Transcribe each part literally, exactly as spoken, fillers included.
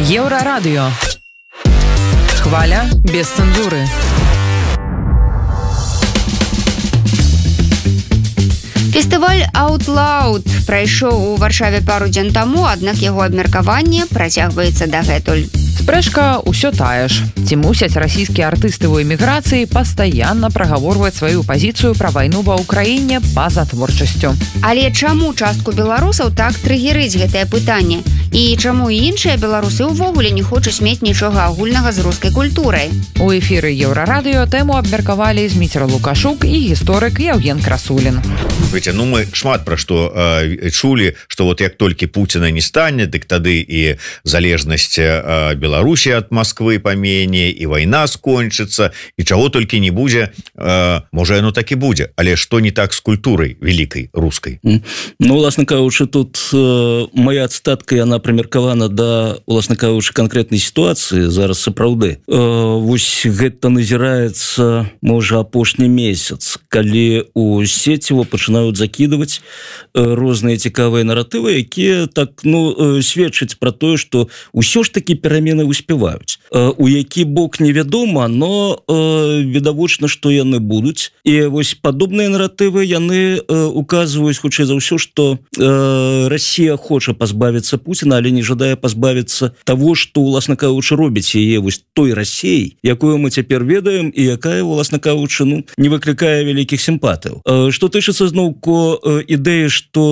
Еўрарадыё. Хваля без цэнзуры. Фестываль Out Loud прайшоў у Варшаве пару дзён таму, аднак яго абмеркаванне працягваецца дагэтуль. Спрэчка ўсё тая ж. Ці мусяць расійскія артысты ў эміграцыі пастаянна прагаворваць сваю пазіцыю пра вайну ва ўкраіне па-за творчасцю. Але чаму частку беларусаў так трыгерыць гэтае пытанне? І чаму і іншыя беларусы ўвогуле не хочуць мець нічога агульнага з рускай культурай? У эфіры Еўрарадыё тэму абмеркавалі Зміцер Лукашук і гісторык Яўген Красулін. Витя, ну мы шмат пра што э, чулі, што вот як толькі Пуціна не стане, дык тады і залежнасць э, Беларусі ад Москвы памене, і вайна скончыцца, і чаго толькі не будзе, э, можа яно так і будзе, але што не так з культурай вялікай рускай? Ну, уласна кажучы, тут э, моя цытатка, яна прымеркавана да, уласна кажучы, канкрэтнай сітуацыі зараз сапраўды. Э, вось гэта назіраецца, можа, апошні месяц, калі у сеціво пачынаюць закидывать розныя цікавыя наратывы, якія так, ну, сведчаць пра тое, што ўсё ж такі перамены успяваюць. У які бок невядома, но відавочна, што яны будуць. І вось падобныя наратывы яны указваюць, хутчэй за ўсё, што Расія хоча пазбавіцца Пуціна, але не жадае пазбавіцца таго, што, уласна кажучы, робіць яе вось той Расіяй, якую мы цяпер ведаем і якая, уласна кажучы, ну, не выклікае вялікіх сімпатыяў. Што тычыцца зноўку ідэі,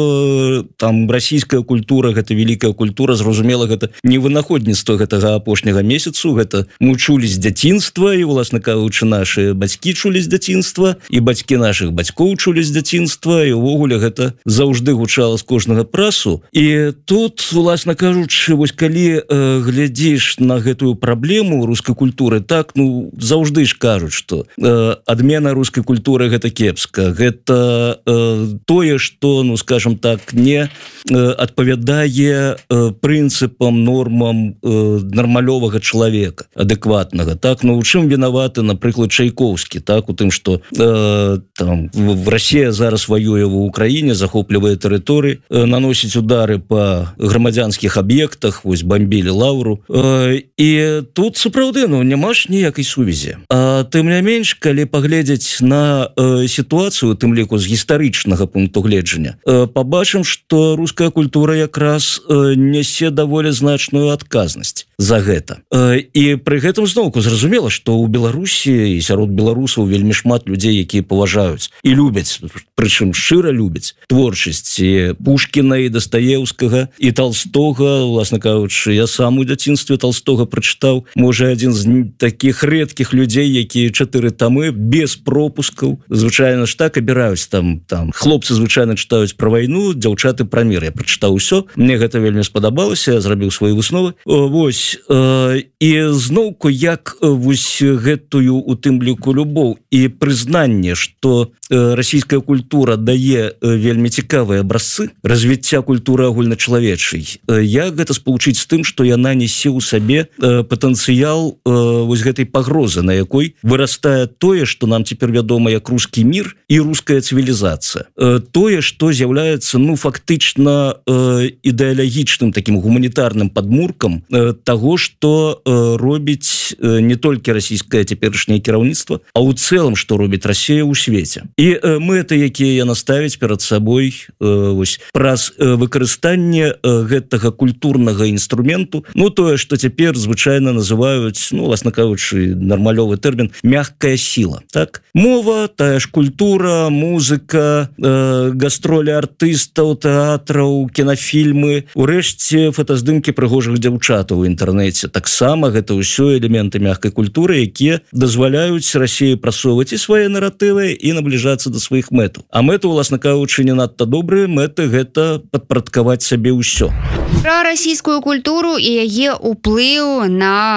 што там расійская культура, гэта вялікая культура, зразумела, гэта не вынаходніцтва гэтага апошняга месяцу, гэта мы чулі з дзяцінства, і, уласна кажучы, нашы бацькі чулі з дзяцінства, і бацькі нашых бацькоў чулі з дзяцінства, і ўвогуле гэта заўжды гучала з кожнага прасу. І тут, уласна кажучы, вось калі э, глядзіш на гэтую праблему рускай культуры, так, ну, заўжды ж кажуць, што э, адмена рускай культуры гэта кепска, гэта э, тое, што, ну, скажем так, не э, адпавядае э, прынцыпам, нормам э, нармалёвага чалавека, адэкватнага, так, ну, у чым вінаваты, напрыклад, Чайковскі, так, у тым, што э, там Расія зараз ваюе ва ўкраіне, захоплівае тэрыторыі, э, наносіць удары па грамадзянскіх аб'ектах, вось бамбілі Лаўру, э, і тут сапраўды, ну, няма ж ніякай сувязі. А тым не менш, калі паглядзець на э, сітуацыю, тым ліку з гістарычнага пункту гледжання, э, пабачым, што руская культура якраз э, нясе даволі значную адказнасць за гэта. Э, і пры гэтым зноўку зразумела, што ў Беларусі і сярод беларусаў вельмі шмат людзей, якія паважаюць і любяць, прычым шчыра любяць творчасць і Пушкіна, і Дастаеўскага, і Толстога. Уласна кажучы, я сам у дзяцінстве Толстога прачытаў, можа, адзін з такіх рэдкіх людзей, якія чатыры тамы без пропускаў. Звычайна ж так абіраюць, там, там хлопцы звычайна чытаюць пра вайну, дзяўчаты пра мір. Я прачытаў усё, мне гэта вельмі спадабалася, я зрабіў свае высновы. Вось, э, і зноўку, як вось гэтую у тым ліку любоў і прызнанне, што э, расійская культура дае э, вельмі цікавыя абразцы развіцця культуры агульначалавечай. Э, як гэта спалучыць з тым, што яна несе ў сабе э, патэнцыял э, вось гэтай пагрозы, на якой вырастае тое, што нам цяпер вядома як рускі мір і руская цывілізацыя. Э, тое, што з'яўляецца, ну, фактычна э, ідэалагічным такім гуманітарным падмуркам э, таго, што э, робіць э, не толькі расійскае цяперашняе кіраўніцтва, а ў цэлым, што робіць Расія ў свеце. І э, мэты, якія яна ставіць перад сабой, э, вось, праз э, выкарыстанне э, гэтага культурнага інструменту, ну, тое, што цяпер звычайна называюць, ну, власна кажучы, нармалёвы тэрмін, мягкая сіла, так? Мова, тая ж культура, музыка, э, гастролі артыстаў, тэатраў, кінафільмы, урэшце фотаздымкі прыгожых дзяўчатаў у інтэрнэце. Таксама гэта ўсё элементы мягкай культуры, якія дазваляюць Расіі прасоўваць і свае наратывы і набліжацца да сваіх мэтаў. А мэты, уласна кажучы, не надта добрыя, мэты гэта падпарадкаваць сабе ўсё. Пра расійскую культуру і яе ўплыў на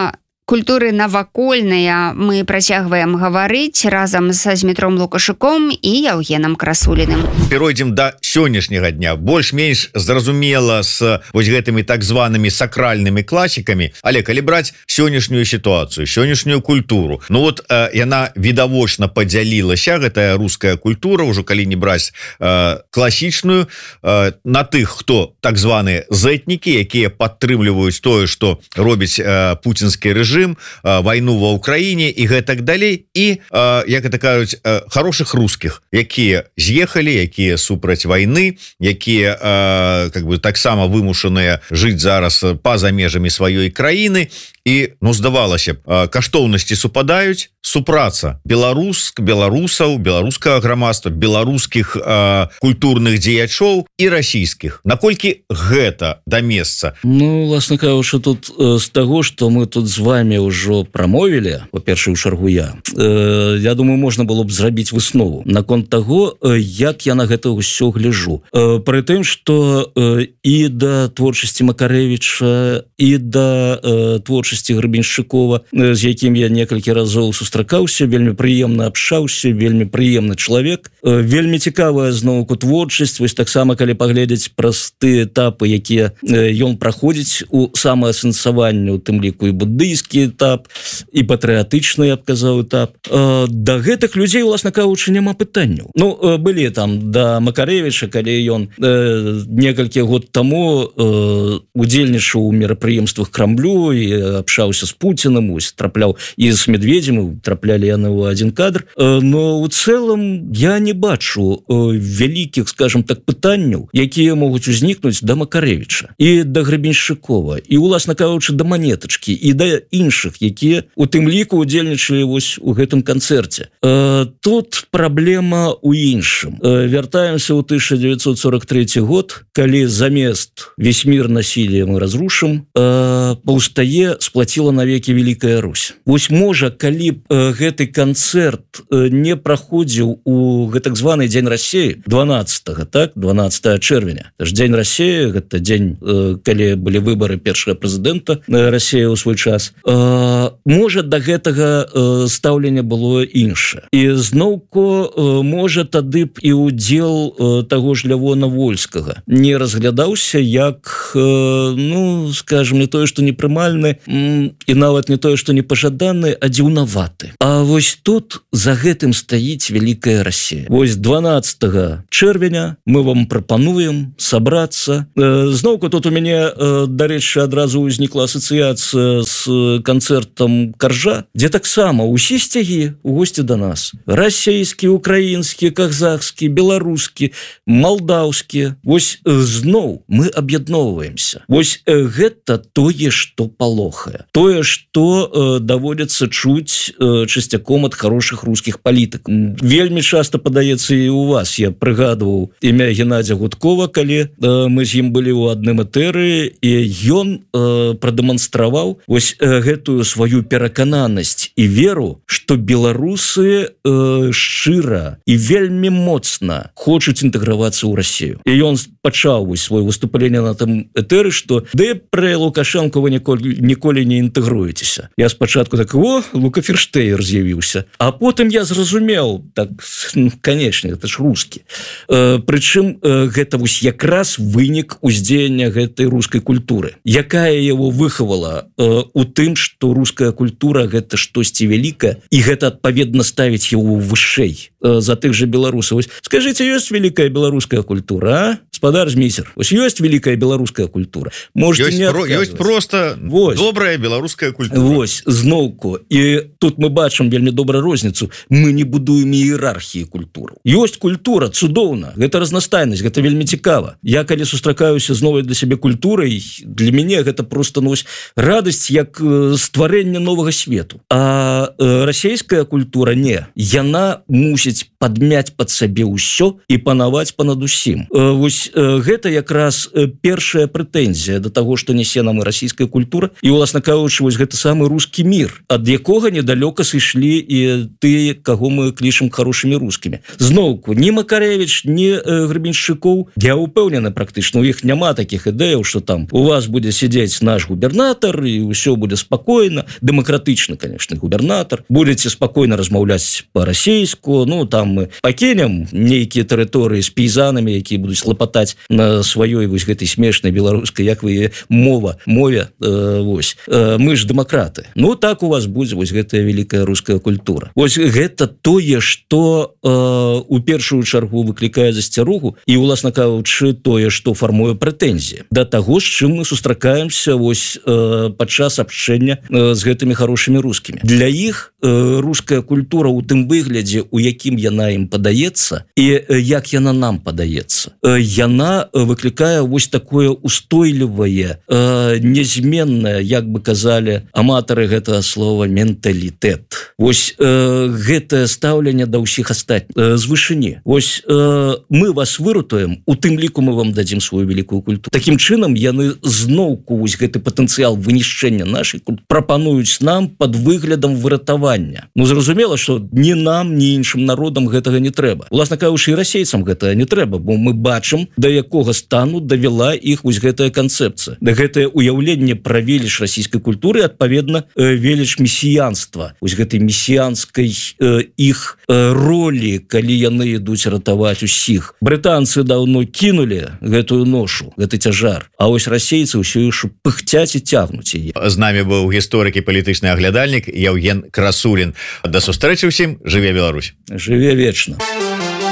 культуры навакольныя мы працягваем гаварыць разам са Змітром Лукашуком і Яўгенам Красуліным. Перайдзем да сённяшняга дня. Больш-менш зразумела з вось гэтымі так званымі сакральнымі класікамі, але калі браць сённяшнюю сітуацыю, сённяшнюю культуру, ну вот э, яна відавочна падзялілася, гэтая руская культура, ўжо калі не браць э, класічную, э, на тых, хто так званыя зэтнікі, якія падтрымліваюць тое, што робіць э, пуцінскі рэжым, э, вайну ва ўкраіне і гэтак далей, і, э, як это кажуць, э, хорошых рускіх, якія з'ехалі, якія супраць вайны, якія э, как бы таксама вымушаныя жыць зараз па-за межамі сваёй краіны. І, ну, здавалася б, каштоўнасці супадаюць, супраца беларус, беларусаў, беларускага грамадства, беларускіх э, культурных дзеячоў і расійскіх. Наколькі гэта да месца? Ну, власна кажучы, тут э, з таго, што мы тут з вами ўжо прамовілі, па-першае, ў чаргу я, э, я думаю, можна было б зрабіць выснову наконт таго, э, як я на гэта ўсё гляжу. Э, пры тым, што э, і да творчасці Макарэвіча, і да э, творчасці Гребеншчыкова, з якім я некалькі разоў сустракаўся, вельмі прыемна абшаўся, вельмі прыемны чалавек, вельмі цікавая зноўку творчасць. Вось таксама калі паглядзець праз тыя этапы, якія ён праходзіць у самаасэнсаванні, у тым ліку і буддыйскі этап, і патрыятычны, я б казаў, этап. Да гэтых людзей, уласна кажучы, няма пытанняў. Ну, былі там да Макарэвіча, калі ён некалькі год таму удзельнічаў у мерапрыемствах Крамлю і абшаўся з Пуціным, ось, трапляў і з Медведзем, траплялі яны ў адзін кадр. Но ў цэлым я не бачу вялікіх, скажем так, пытанняў, якія могуць узнікнуць да Макарэвіча і да Гребеншчыкова, і, уласна кажучы, да Манетачкі, і да іншых, якія у тым ліку удзельнічалі вось у гэтым канцэрце. Тут праблема ў іншым. Вяртаемся ў тысяча девятьсот сорок третий год, калі замест «Весь мир насилия мы разрушим» паўстае сплаціла навекі Великая Русь. Вось можа, калі б э, гэты канцэрт э, не праходзіў у гэтак званы Дзень Рассеі дванаццатага, так, дванаццатага чэрвеня. Это ж Дзень Рассеі, гэта дзень, э, калі былі выбары першага прэзідэнта э, Рассеі ў свой час. Э, можа, да гэтага э, стаўлення было іншае. І зноўку, э, можа, тады б і удзел э, таго ж Лявона Вольскага не разглядаўся як, э, ну, скажем, не тое, што непрымальны, і нават не тое, што непажаданы, а дзіўнаваты. А вось тут за гэтым стаіць Великая Россия. Вось дванаццатага чэрвеня мы вам прапануем сабрацца. Зноўку тут у мяне, дарэчы, адразу ўзнікла асацыяцыя з канцэртам Каржа, дзе таксама ўсе сцягі у госці да нас. Расійскі, украінскі, казахскі, беларускі, малдаўскі. Вось зноў мы аб'ядноўваемся. Вось гэта тое, што палохае. Тое, што э, даводзіцца чуць э, часцяком ад хорошых рускіх палітыкаў. Вельмі часта падаецца і у вас. Я прыгадваў імя Геннадзя Гудкова, калі э, мы з ім былі ў адным этэры, і ён э, прадэманстраваў вось э, гэтую сваю перакананасць і веру, што беларусы э, шчыра і вельмі моцна хочуць інтэгравацца ў Расію. І ён пачаў вось свое выступленне на тым этэры, што «Ды пры Лукашенко вы ніколі, ніколі не інтэгруецеся». Я спачатку так, о, Лукаферштейр з'явіўся. А потым я зразумеў, так, ну, канечне, гэта ж рускі. Э, прычым э, гэта вось якраз вынік уздзеяння гэтай рускай культуры, якая яго выхавала э, у тым, што руская культура гэта штосьці вялікае, і гэта адпаведна ставіць яго вышэй э, за тых жа беларусаў. Вось, скажыце, ёсць вялікая беларуская культура, а? Спадар Зміцер, вось ёсць вялікая беларуская культура. Можете ёсць, не про, ёсць просто вось. Добрая беларуская культура. Вось, зноўку. І тут мы бачым вельмі добра розніцу. Мы не будуем іерархіі культуры. Ёсць культура, цудоўна. Гэта разнастайнасць, гэта вельмі цікава. Я калі сустракаюся з новай для сябе культурай, для мяне гэта просто, ну, радасць як стварэнне новага свету. А э, расійская культура не. Яна мусіць падмяць пад сабе ўсё і панаваць панад усім. Э, вось вось гэта якраз першая прэтэнзія до того, што нясе нам і расійская культура і уласна кажучы, вось гэта самы рускі мір, ад якога недалёка сышлі і тыя, каго мы клічам хорошымі рускімі. Зноўку ні Макаревіч, ні Гребеншчыкоў, я упэўнены практычна, у іх няма такіх ідэяў, што там у вас будзе сядзець наш губернатар і ўсё будзе спакойна, дэмакратычны, конечно, губернатар, будете спакойна размаўляць па-расейску, ну там мы пакінем нейкія тэрыторыі з пейзанамі, якія будуць лапатаць на сваёй вось гэтай смешнай беларускай, як вы мова, мове, э, вось. Э, мы ж дэмакраты. Ну так у вас будзе вось гэтая великая руская культура. Вось гэта тое, што э, у першую чаргу выклікае засцярогу і уласна кажучы тое, што фармуе прэтэнзіі да таго, з чым мы сустракаемся вось э, падчас абшчэння э, з гэтымі хорошымі рускімі. Для іх э, руская культура у тым выглядзе, у якім яна ім падаецца і э, як яна нам падаецца. Э, яна выклікае вось такое устойлівае, э, нязменнае, як бы казалі аматары гэтага слова, менталітэт. Вось э, гэтае стаўленне да ўсіх астатніх э, з вышыні. Вось э, мы вас выратуем, у тым ліку мы вам дадзім сваю великую культуру. Такім чынам яны зноўку вось гэты патэнцыял вынішчэння нашай культуры прапануюць нам пад выглядам выратавання. Ну зразумела, што ні нам, ні іншым народам гэтага не трэба. Уласна кажучы, і расейцам гэтага не трэба, бо мы бачым, да якога стану давяла іх вось гэтая канцэпцыя. Да гэтае уяўленне пра веліч расійскай культуры, адпаведна, веліч месіянства. Вось гэтай месіянскай э, іх э, ролі, калі яны ідуць ратаваць усіх. Брытанцы даўно кінулі гэтую ношу, гэты цяжар, а вось расейцы ўсё яшчэ пыхцяць і цягнуць яе. З намі быў гісторык і палітычны аглядальнік Яўген Красулін. Да сустрэчы ўсім, жыве Беларусь. Жыве вечна.